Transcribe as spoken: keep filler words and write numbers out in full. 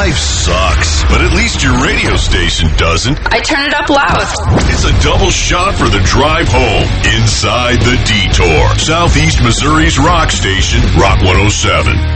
Life sucks, but at least your radio station doesn't. I turn it up loud. It's a double shot for the drive home. Inside the Detour. Southeast Missouri's rock station, Rock one oh seven.